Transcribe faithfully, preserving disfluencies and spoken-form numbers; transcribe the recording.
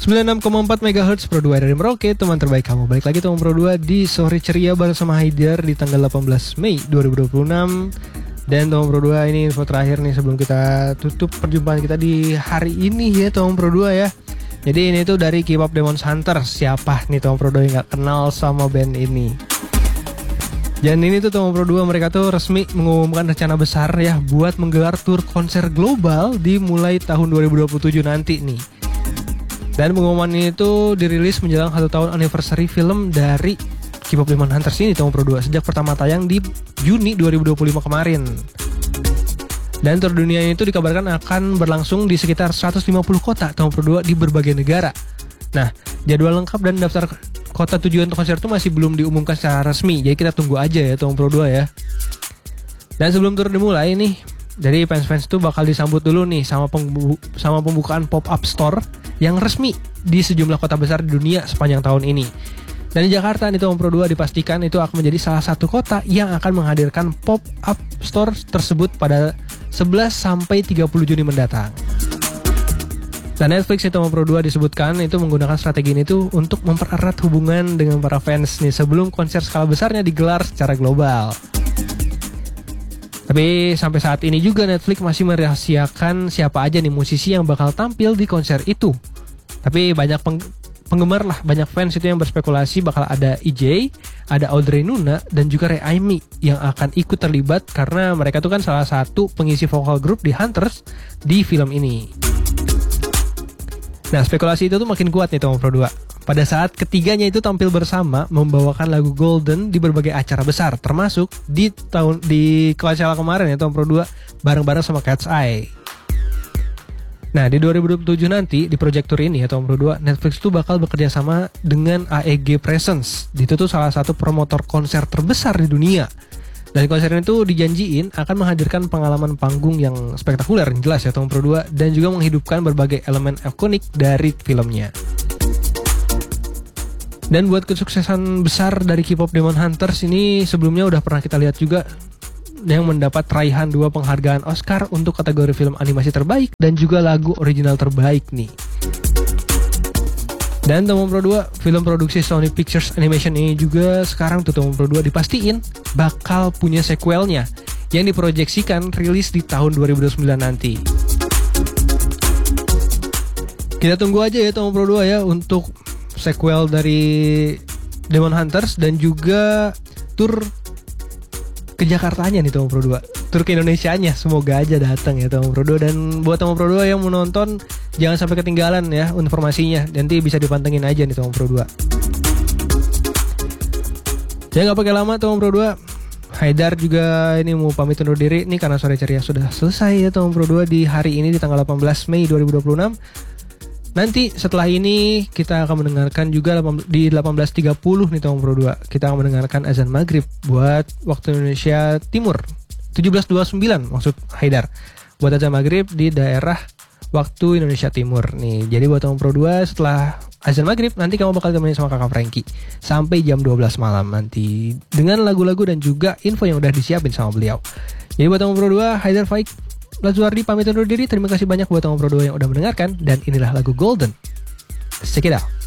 sembilan puluh enam koma empat megahertz Pro dua dari Merauke, teman terbaik kamu. Balik lagi teman Pro dua di sore ceria bareng sama Haidar di tanggal delapan belas Mei dua ribu dua puluh enam. Dan teman Pro dua, ini info terakhir nih sebelum kita tutup perjumpaan kita di hari ini ya teman Pro dua ya. Jadi ini tuh dari K-pop Demon Hunter. Siapa nih teman Pro dua yang gak kenal sama band ini? Dan ini tuh teman Pro dua, mereka tuh resmi mengumumkan rencana besar ya buat menggelar tur konser global dimulai tahun dua ribu dua puluh tujuh nanti nih. Dan pengumuman ini tuh dirilis menjelang satu tahun anniversary film dari K-pop Demon Hunters ini teman Pro dua, sejak pertama tayang di Juni dua ribu dua puluh lima kemarin. Dan tur dunia ini tuh dikabarkan akan berlangsung di sekitar seratus lima puluh kota teman Pro dua di berbagai negara. Nah, jadwal lengkap dan daftar kota tujuan untuk konser itu masih belum diumumkan secara resmi, jadi kita tunggu aja ya teman Pro dua ya. Dan sebelum tur dimulai nih, jadi fans-fans itu bakal disambut dulu nih sama, pembu- sama pembukaan pop-up store yang resmi di sejumlah kota besar di dunia sepanjang tahun ini. Dan di Jakarta nih teman Pro dua dipastikan itu akan menjadi salah satu kota yang akan menghadirkan pop-up store tersebut pada sebelas sampai tiga puluh Juni mendatang. Dan Netflix itu teman Pro dua disebutkan itu menggunakan strategi ini tuh untuk mempererat hubungan dengan para fans nih sebelum konser skala besarnya digelar secara global. Tapi sampai saat ini juga Netflix masih merahasiakan siapa aja nih musisi yang bakal tampil di konser itu. Tapi banyak peng- penggemar lah, banyak fans itu yang berspekulasi bakal ada E J, ada Audrey Nuna, dan juga Rei Aimi yang akan ikut terlibat karena mereka tuh kan salah satu pengisi vokal grup di Hunters di film ini. Nah, spekulasi itu tuh makin kuat nih teman Pro dua. Pada saat ketiganya itu tampil bersama membawakan lagu Golden di berbagai acara besar, termasuk di tahun di Coachella kemarin ya teman Pro dua bareng-bareng sama Cat's Eye. Nah, di dua ribu dua puluh tujuh nanti di Project Tour ini ya teman Pro dua, Netflix tuh bakal bekerja sama dengan A E G Presence. Itu tuh salah satu promotor konser terbesar di dunia. Dan konser ini tuh dijanjiin akan menghadirkan pengalaman panggung yang spektakuler, jelas ya teman Pro dua, dan juga menghidupkan berbagai elemen ikonik dari filmnya. Dan buat kesuksesan besar dari K-pop Demon Hunters ini sebelumnya udah pernah kita lihat juga yang mendapat raihan dua penghargaan Oscar untuk kategori film animasi terbaik dan juga lagu original terbaik nih. Dan teman Pro dua, film produksi Sony Pictures Animation ini juga sekarang tuh teman Pro dua dipastiin bakal punya sequelnya yang diproyeksikan rilis di tahun dua ribu dua puluh sembilan nanti. Kita tunggu aja ya teman Pro dua ya untuk sequel dari Demon Hunters dan juga tur ke Jakartanya nih teman Pro dua. Tur ke Indonesianya semoga aja datang ya teman Pro dua. Dan buat teman Pro dua yang menonton jangan sampai ketinggalan ya informasinya. Nanti bisa dipantengin aja nih teman Pro dua. Ya gak pakai lama teman Pro dua. Haidar juga ini mau pamit undur diri nih karena sore ceria sudah selesai ya teman Pro dua di hari ini di tanggal delapan belas Mei dua ribu dua puluh enam. Nanti setelah ini kita akan mendengarkan juga di delapan belas tiga puluh nih teman Pro dua. Kita akan mendengarkan azan maghrib buat waktu Indonesia Timur. tujuh belas dua puluh sembilan maksud Haidar. Buat azan maghrib di daerah waktu Indonesia Timur nih. Jadi buat teman Pro dua setelah azan maghrib nanti kamu bakal temenin sama kakak Franky sampai jam dua belas malam nanti dengan lagu-lagu dan juga info yang udah disiapin sama beliau. Jadi buat teman Pro dua, Haidar Faik Lazuardi pamit undur diri. Terima kasih banyak buat teman Pro dua yang udah mendengarkan. Dan inilah lagu Golden. Check it out.